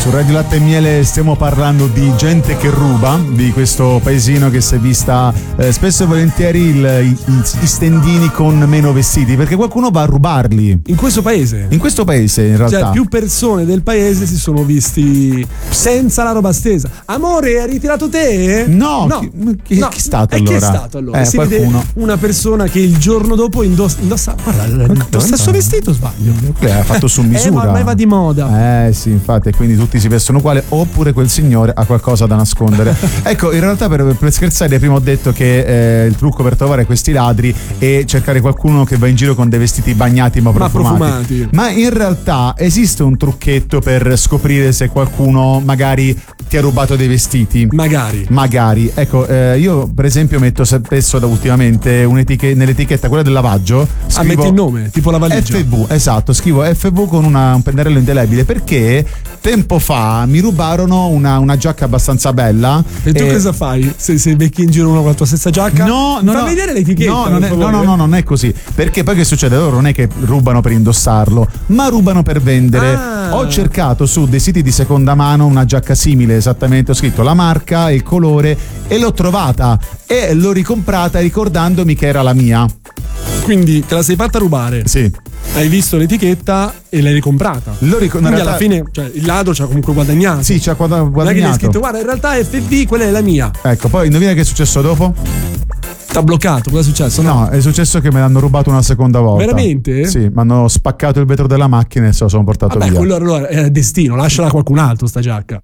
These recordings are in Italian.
Su Radio Latte e Miele stiamo parlando di gente che ruba, di questo paesino che si è vista spesso e volentieri i stendini con meno vestiti, perché qualcuno va a rubarli. In questo paese? In questo paese, in realtà. Cioè, più persone del paese si sono visti senza la roba stesa. Amore, hai ritirato te? No. Chi è stato allora? Chi è stato allora? Si qualcuno. vede una persona che il giorno dopo indossa lo stesso vestito, sbaglio? Ha fatto su misura. Ma ormai va di moda. Sì, infatti, quindi tutti si vestono uguale, oppure quel signore ha qualcosa da nascondere. Ecco, in realtà per scherzare prima ho detto che il trucco per trovare questi ladri è cercare qualcuno che va in giro con dei vestiti bagnati ma profumati. Ma in realtà esiste un trucchetto per scoprire se qualcuno magari ti ha rubato dei vestiti. Magari. Ecco, io per esempio metto spesso ultimamente nell'etichetta, quella del lavaggio, scrivo metti il nome, tipo la valigia. FV, esatto, scrivo FV con un pennarello indelebile, perché tempo fa mi rubarono una giacca abbastanza bella. E tu cosa fai? Se becchi in giro uno con la tua stessa giacca? No, fa vedere l'etichetta. No, non è così. Perché poi che succede? Loro non è che rubano per indossarlo, ma rubano per vendere. Ho cercato su dei siti di seconda mano una giacca simile, esattamente, ho scritto la marca, il colore, e l'ho trovata e l'ho ricomprata ricordandomi che era la mia. Quindi te la sei fatta rubare? Sì. Hai visto l'etichetta e l'hai ricomprata. Quindi alla fine, cioè, il ladro ci ha comunque guadagnato. Sì, ci ha guadagnato. Non è che gli hai scritto, guarda, in realtà FV, quella è la mia. Ecco, poi indovina che è successo dopo? T'ha bloccato, cosa è successo? No, è successo che me l'hanno rubato una seconda volta. Veramente? Sì, mi hanno spaccato il vetro della macchina e se lo sono portato via. Quello allora è destino, lasciala a qualcun altro sta giacca.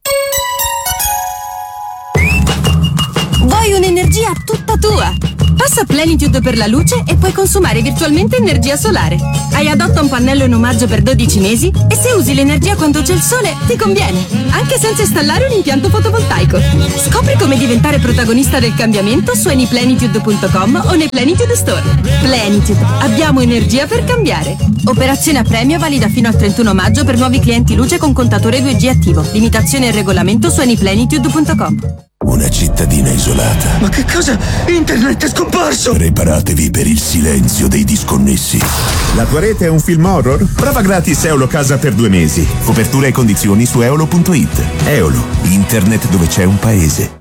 Vuoi un'energia tutta tua? Passa Plenitude per la luce e puoi consumare virtualmente energia solare. Hai adotta un pannello in omaggio per 12 mesi e se usi l'energia quando c'è il sole ti conviene, anche senza installare un impianto fotovoltaico. Scopri come diventare protagonista del cambiamento su anyplenitude.com o nei Plenitude Store. Plenitude, abbiamo energia per cambiare. Operazione a premio valida fino al 31 maggio per nuovi clienti luce con contatore 2G attivo. Limitazione e regolamento su anyplenitude.com. Una cittadina isolata. Ma che cosa? Internet è scomparso! Preparatevi per il silenzio dei disconnessi. La tua rete è un film horror? Prova gratis Eolo Casa per 2 mesi. Copertura e condizioni su eolo.it. Eolo, internet dove c'è un paese.